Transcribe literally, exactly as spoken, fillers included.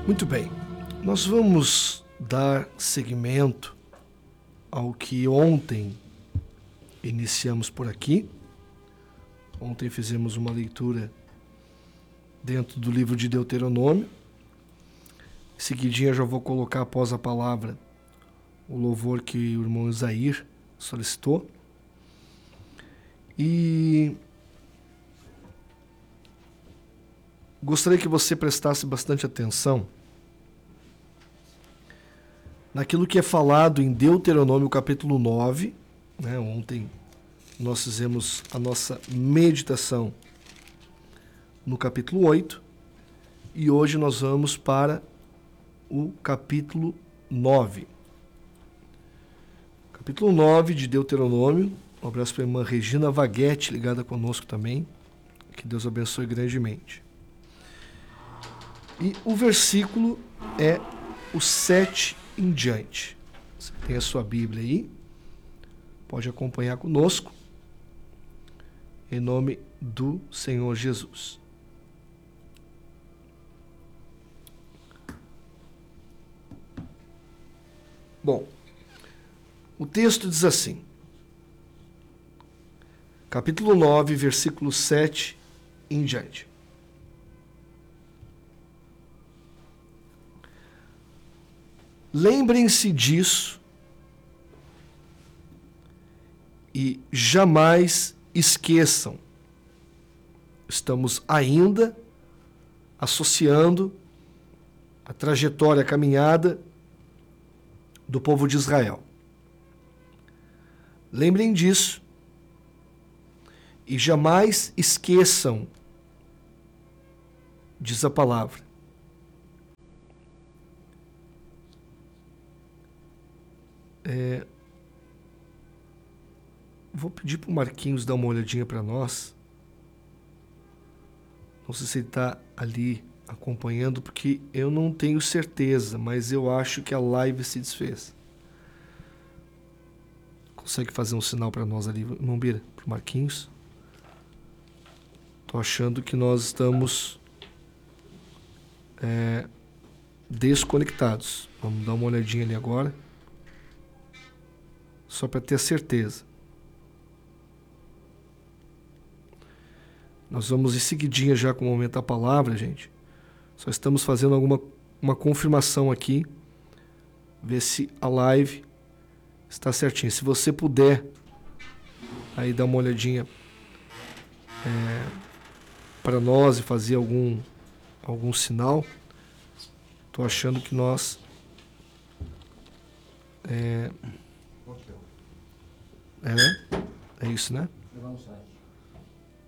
Muito bem, nós vamos dar seguimento ao que ontem iniciamos por aqui. Ontem fizemos uma leitura dentro do livro de Deuteronômio. Em seguidinha já vou colocar após a palavra o louvor que o irmão Isair solicitou. E gostaria que você prestasse bastante atenção naquilo que é falado em Deuteronômio capítulo nove, né? Ontem nós fizemos a nossa meditação no capítulo oito e hoje nós vamos para o capítulo nove. Capítulo nove de Deuteronômio. Um abraço para a irmã Regina Vaguete, ligada conosco também. Que Deus abençoe grandemente. E o versículo é o sete em diante. Você tem a sua Bíblia aí, pode acompanhar conosco, em nome do Senhor Jesus. Bom, o texto diz assim, capítulo nove, versículo sete em diante. Lembrem-se disso e jamais esqueçam. Estamos ainda associando a trajetória, a caminhada do povo de Israel. Lembrem disso e jamais esqueçam, diz a palavra. É, vou pedir para o Marquinhos dar uma olhadinha para nós. Não sei se ele está ali acompanhando, porque eu não tenho certeza, mas eu acho que a live se desfez. Consegue fazer um sinal para nós ali, irmão Bira, para o Marquinhos? Estou achando que nós estamos é, desconectados. Vamos dar uma olhadinha ali agora. Só para ter certeza. Nós vamos em seguidinha já com o momento da palavra, gente. Só estamos fazendo alguma uma confirmação aqui. Ver se a live está certinha. Se você puder aí dar uma olhadinha é, para nós e fazer algum, algum sinal. Estou achando que nós... É, É, né? É isso, né?